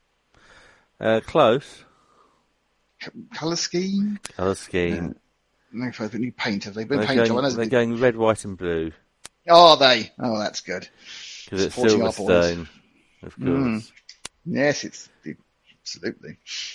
Close. Colour scheme? Colour scheme. They've got new paint, have they? They're going red, white and blue. Are they? Oh, that's good. Because it's Silverstone, of course. Yes, it's... Absolutely.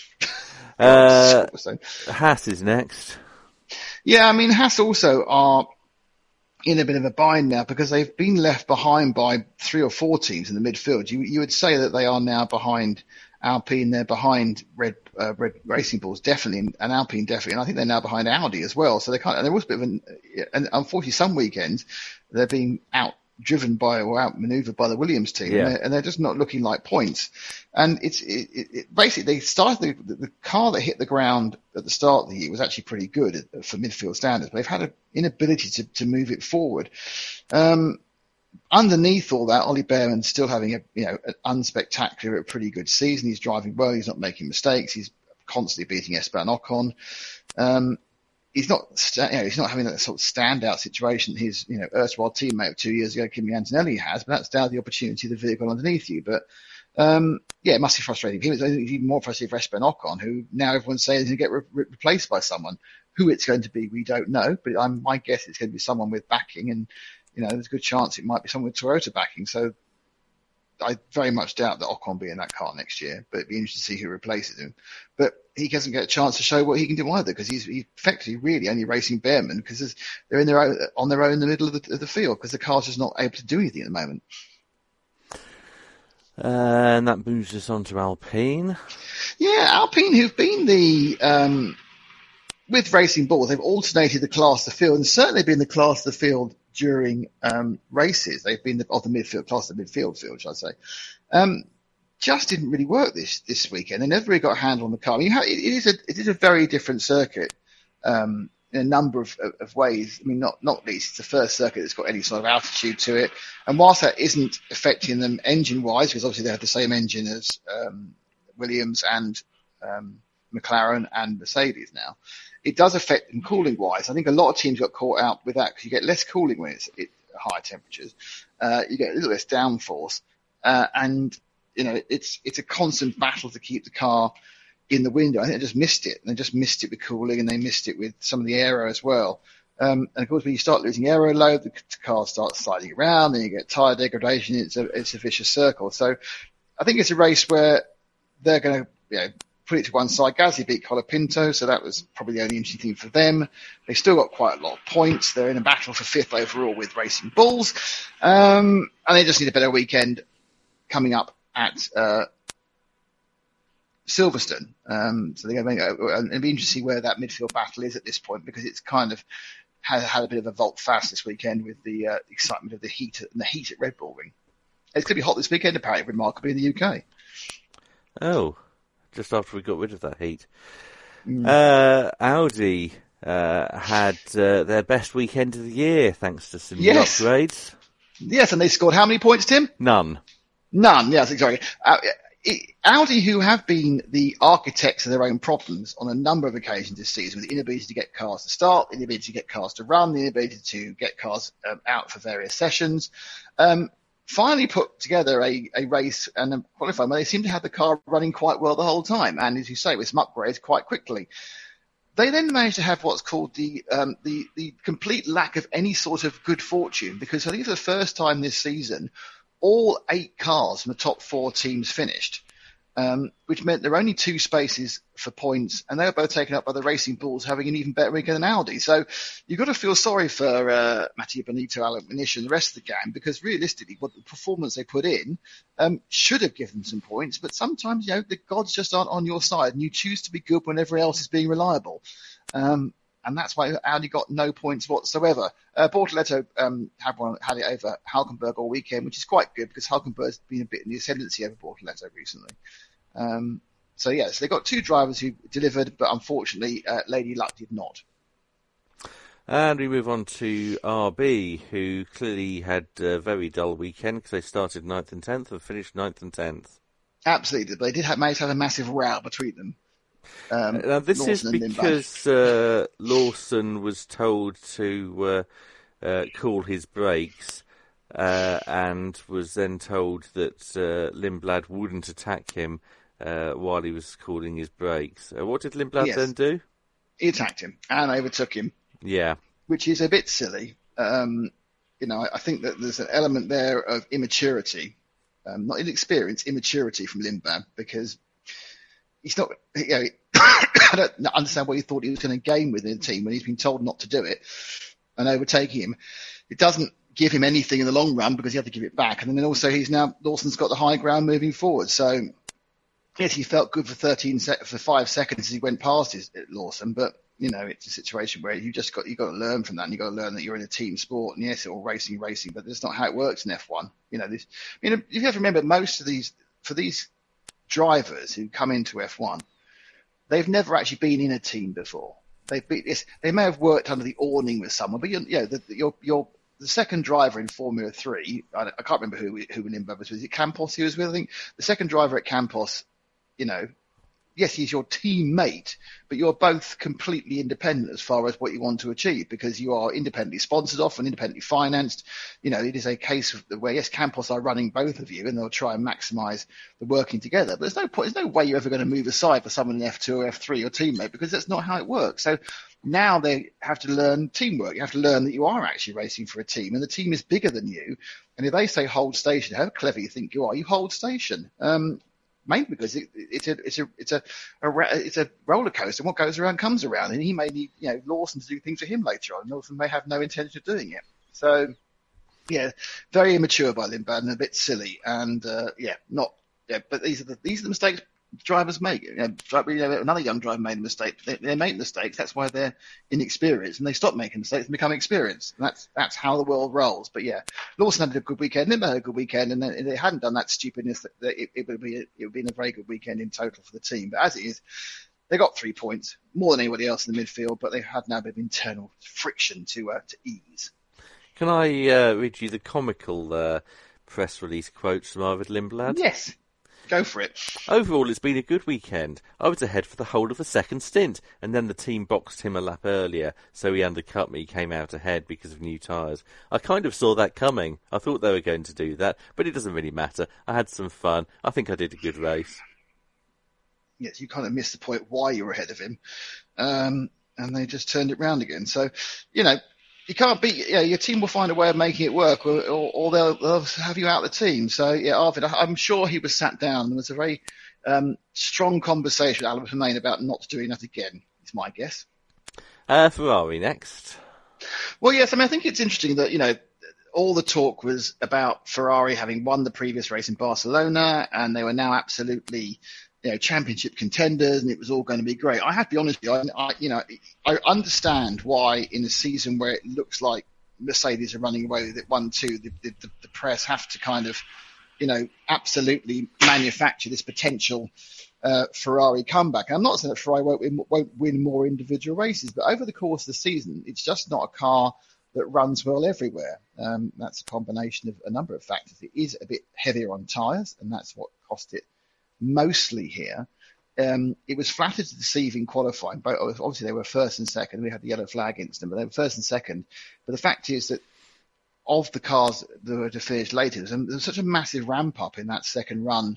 Haas is next. Yeah, I mean, Haas also are in a bit of a bind now because they've been left behind by 3 or 4 teams in the midfield. You would say that they are now behind Alpine, they're behind Red Racing Bulls, definitely, and Alpine definitely, and I think they're now behind Audi as well. So there was a bit of and unfortunately some weekends they're being outdriven by or outmaneuvered by the Williams team, and they're just not looking like points. And basically they started the car that hit the ground at the start of the year was actually pretty good for midfield standards, but they've had an inability to move it forward. Underneath all that, Ollie Behrman's still having an unspectacular, a pretty good season. He's driving well. He's not making mistakes. He's constantly beating Esteban Ocon. He's not having that sort of standout situation his, erstwhile teammate of 2 years ago, Kimi Antonelli has, but that's down to the opportunity of the vehicle underneath you. But, it must be frustrating for him. It's even more frustrating for Esteban Ocon, who now everyone's saying is going to get replaced by someone. Who it's going to be, we don't know, but my guess it's going to be someone with backing, and, there's a good chance it might be someone with Toyota backing. So I very much doubt that Ocon will be in that car next year, but it'd be interesting to see who replaces him. But he doesn't get a chance to show what he can do either, because he's effectively really only racing Behrman because they're on their own in the middle of the field, because the car's just not able to do anything at the moment. And that moves us on to Alpine. Yeah, Alpine, who've been with Racing Bulls, they've alternated the class of the field, and certainly been the class of the field during races. They've been the midfield class of the midfield field, should I say. Just didn't really work this weekend. They never really got a handle on the car. I mean, it is a very different circuit in a number of ways. I mean, not least it's the first circuit that's got any sort of altitude to it. And whilst that isn't affecting them engine-wise, because obviously they have the same engine as Williams and McLaren and Mercedes now, it does affect them cooling-wise. I think a lot of teams got caught out with that because you get less cooling when it's higher temperatures. You get a little less downforce, and it's a constant battle to keep the car in the window. I think they just missed it. They just missed it with cooling, and they missed it with some of the aero as well. And of course, when you start losing aero load, the car starts sliding around, then you get tyre degradation. It's a vicious circle. So I think it's a race where they're going to put it to one side. Gasly beat Colapinto, so that was probably the only interesting thing for them. They still got quite a lot of points. They're in a battle for 5th overall with Racing Bulls. And they just need a better weekend coming up at Silverstone. So they're going to it'd be interesting to see where that midfield battle is at this point, because it's kind of had a bit of a volte-face this weekend with the excitement of the heat at Red Bull Ring. It's going to be hot this weekend, apparently, remarkably, in the UK. Oh, just after we got rid of that heat. Audi had their best weekend of the year, thanks to some new upgrades. Yes, and they scored how many points, Tim? None, yes, exactly. Audi, who have been the architects of their own problems on a number of occasions this season, with the inability to get cars to start, the inability to get cars to run, the inability to get cars out for various sessions, finally put together a race and a qualifying where they seem to have the car running quite well the whole time, and as you say, with some upgrades quite quickly. They then managed to have what's called the complete lack of any sort of good fortune, because I think for the first time this season, all 8 cars from the top 4 teams finished, which meant there were only 2 spaces for points, and they were both taken up by the Racing Bulls having an even better weekend than Audi. So you've got to feel sorry for Mattia Bonito, Alec Manish, and the rest of the gang, because realistically, what the performance they put in should have given them some points. But sometimes, the gods just aren't on your side, and you choose to be good when everyone else is being reliable. And that's why Audi got no points whatsoever. Bortoleto had it over Hulkenberg all weekend, which is quite good because Hulkenberg's been a bit in the ascendancy over Bortoleto recently. So they got 2 drivers who delivered, but unfortunately, Lady Luck did not. And we move on to RB, who clearly had a very dull weekend because they started 9th and 10th and finished 9th and 10th. Absolutely, but they did manage to have a massive row between them. Now this Lawson is because Lawson was told to cool his brakes and was then told that Lindblad wouldn't attack him while he was cooling his brakes. What did Lindblad then do? He attacked him and overtook him. Yeah. Which is a bit silly. I think that there's an element there of immaturity, not inexperience, immaturity from Lindblad, because he's not, I don't understand what he thought he was going to gain within the team when he's been told not to do it and overtaking him. It doesn't give him anything in the long run because you have to give it back. And then also Lawson's got the high ground moving forward. So yes, he felt good for 5 seconds as he went past Lawson, but it's a situation where you've got to learn from that, and you've got to learn that you're in a team sport, and yes, it's all racing, but that's not how it works in F1. You have to remember for these drivers who come into F1, they've never actually been in a team before. They may have worked under the awning with someone, but you're the second driver in Formula 3. I can't remember who Lindblad was with. Is it Campos he was with? I think the second driver at Campos, yes, he's your teammate, but you're both completely independent as far as what you want to achieve, because you are independently sponsored off and independently financed. It is a case of where, yes, Campos are running both of you and they'll try and maximise the working together. But there's no way you're ever going to move aside for someone in F2 or F3, your teammate, because that's not how it works. So now they have to learn teamwork. You have to learn that you are actually racing for a team, and the team is bigger than you. And if they say hold station, however clever you think you are, you hold station. Mainly because it's a roller coaster, and what goes around comes around, and he may need Lawson to do things for him later on, and Lawson may have no intention of doing it. So very immature by Lindblad and a bit silly, and but these are the mistakes drivers make. Another young driver made a mistake. They make mistakes. That's why they're inexperienced, and they stop making mistakes and become experienced. And that's how the world rolls. But Lawson had a good weekend. Lindblad had a good weekend, and if they hadn't done that stupidness, it would have been a very good weekend in total for the team. But as it is, they got 3 points, more than anybody else in the midfield. But they had now a bit of internal friction to ease. Can I read you the comical press release quotes from Arvid Lindblad? Yes. Go for it. Overall, it's been a good weekend. I was ahead for the whole of the second stint, and then the team boxed him a lap earlier, so he undercut me, came out ahead because of new tyres. I kind of saw that coming. I thought they were going to do that, but it doesn't really matter. I had some fun. I think I did a good race. Yes, you kind of missed the point why you were ahead of him, and they just turned it round again. So, you can't beat. Your team will find a way of making it work, or they'll have you out of the team. So Arvid, I'm sure he was sat down. There was a very strong conversation with Alan Permain about not doing that again. Is my guess. Ferrari next. Well, yes. I think it's interesting that all the talk was about Ferrari having won the previous race in Barcelona, and they were now absolutely championship contenders, and it was all going to be great. I have to be honest with you, I understand why in a season where it looks like Mercedes are running away with it 1-2, the press have to kind of absolutely manufacture this potential Ferrari comeback. And I'm not saying that Ferrari won't win more individual races, but over the course of the season, it's just not a car that runs well everywhere. That's a combination of a number of factors. It is a bit heavier on tyres, and that's what cost it mostly here. It was flatter to deceive in qualifying. But obviously, they were first and second. We had the yellow flag incident, but they were first and second. But the fact is that of the cars that were to finish later, there was such a massive ramp up in that second run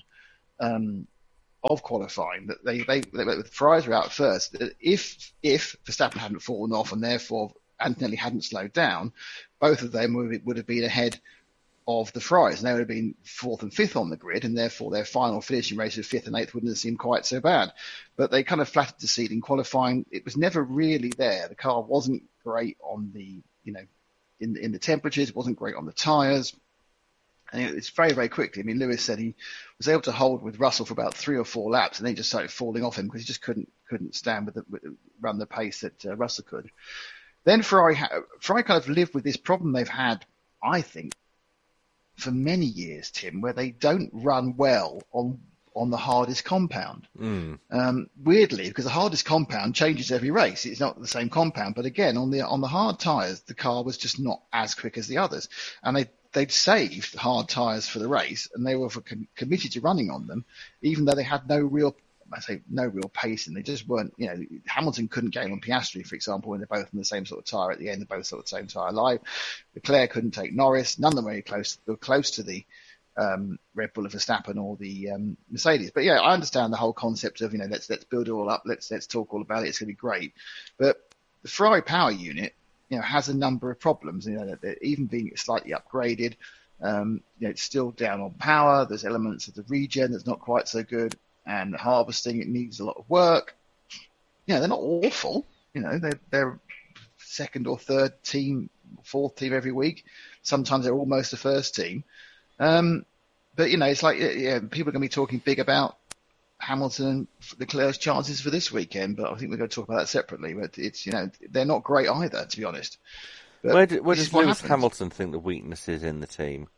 of qualifying that the Ferraris were out first. If Verstappen hadn't fallen off and therefore Antonelli hadn't slowed down, both of them would have been ahead of the Ferraris, and they would have been fourth and fifth on the grid, and therefore their final finishing race of fifth and eighth wouldn't have seemed quite so bad. But they kind of flattered the seat in qualifying. It was never really there. The car wasn't great on the, in the temperatures. It wasn't great on the tyres. And it's very, very quickly. I mean, Lewis said he was able to hold with Russell for about 3 or 4 laps, and then he just started falling off him because he just couldn't stand run the pace that Russell could. Then Ferrari kind of lived with this problem they've had, I think, for many years, Tim, where they don't run well on the hardest compound. Weirdly, because the hardest compound changes every race. It's not the same compound, but again, on the hard tyres, the car was just not as quick as the others, and they'd saved the hard tyres for the race, and they were committed to running on them, even though they had no real pace, and they just weren't. Hamilton couldn't gain on Piastri, for example, when they're both in the same sort of tyre at the end. They're both sort of the same tyre live. Leclerc couldn't take Norris. None of them were close. They were close to the Red Bull of Verstappen or the Mercedes. But yeah, I understand the whole concept of let's build it all up. Let's talk all about it. It's going to be great. But the Ferrari power unit, has a number of problems. They're even being slightly upgraded. It's still down on power. There's elements of the regen that's not quite so good. And the harvesting, it needs a lot of work. They're not awful. They're second or third team, fourth team every week. Sometimes they're almost the first team. But it's like people are going to be talking big about Hamilton and Leclerc's chances for this weekend. But I think we're going to talk about that separately. But it's they're not great either, to be honest. But where does Lewis Hamilton think the weakness is in the team?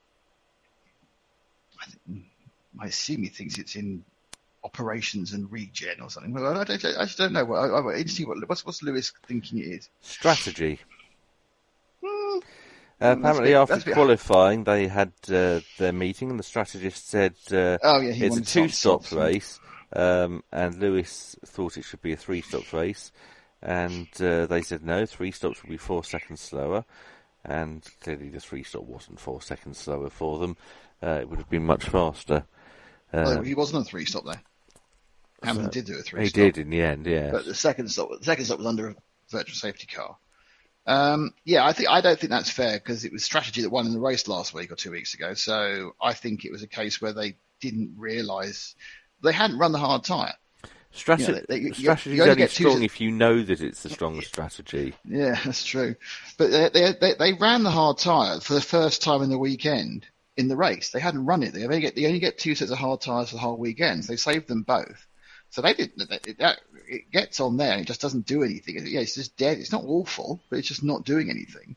I assume he thinks it's in operations and regen or something. Well, I just don't know. I'm interested what's Lewis thinking it is. Strategy. Apparently, after qualifying, they had their meeting, and the strategist said it's a 2-stop race, and Lewis thought it should be a 3-stop race, and they said no, 3 stops will be 4 seconds slower, and clearly the 3-stop wasn't 4 seconds slower for them. It would have been much faster. He wasn't on 3-stop there. Hamilton did do a 3-stop. He did in the end, yeah. But the second stop was under a virtual safety car. I don't think that's fair because it was strategy that won in the race last week or 2 weeks ago. So I think it was a case where they didn't realise they hadn't run the hard tyre. Strategy is only strong if you know that it's the strongest strategy. Yeah, that's true. But they ran the hard tyre for the first time in the weekend in the race. They hadn't run it. They only get 2 sets of hard tyres for the whole weekend. So they saved them both. So they did. It gets on there and it just doesn't do anything. It's just dead. It's not awful, but it's just not doing anything.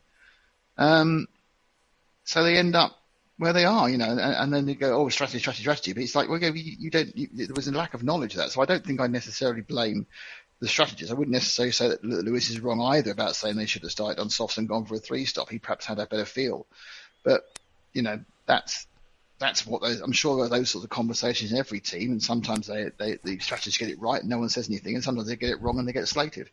So they end up where they are, and then they go, strategy. But it's like, well, you don't. There was a lack of knowledge of that. So I don't think I necessarily blame the strategist. I wouldn't necessarily say that Lewis is wrong either about saying they should have started on softs and gone for a 3-stop. He perhaps had a better feel, but that's what I'm sure there are those sorts of conversations in every team, and sometimes the strategists get it right and no one says anything, and sometimes they get it wrong and they get slated.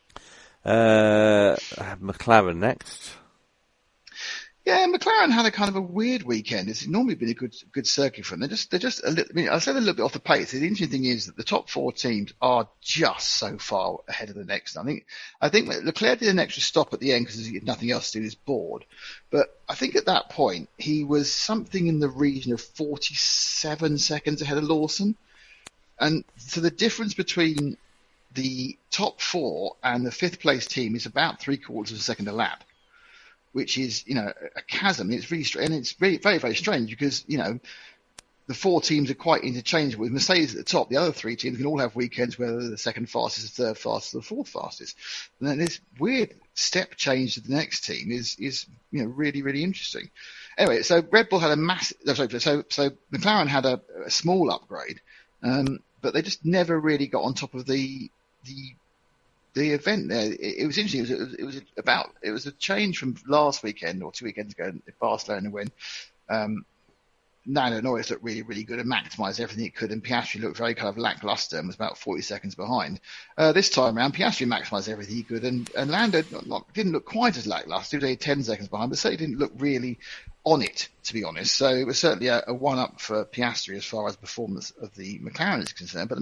McLaren next. Yeah, McLaren had a kind of a weird weekend. It's normally been a good circuit for them. They're just a little. I mean, I said a little bit off the pace. The interesting thing is that the top 4 teams are just so far ahead of the next. I think Leclerc did an extra stop at the end because he had nothing else to do. He was bored. But I think at that point he was something in the region of 47 seconds ahead of Lawson. And so the difference between the top 4 and the 5th place team is about 3/4 of a second a lap, which is, a chasm. It's really strange, and it's really very, very strange because, the 4 teams are quite interchangeable. With Mercedes at the top, the other 3 teams can all have weekends where they're the second fastest, the third fastest, or the fourth fastest. And then this weird step change to the next team is really, really interesting. Anyway, so Red Bull had a massive. So McLaren had a small upgrade, but they just never really got on top of the event there. It was interesting. It was a change from last weekend or 2 weekends ago in Barcelona when Lando Norris looked really, really good and maximised everything he could, and Piastri looked very kind of lacklustre and was about 40 seconds behind. This time around, Piastri maximised everything he could, and Lando didn't look quite as lacklustre. He was only 10 seconds behind, but certainly didn't look really on it, to be honest. So it was certainly a one-up for Piastri as far as performance of the McLaren is concerned. But the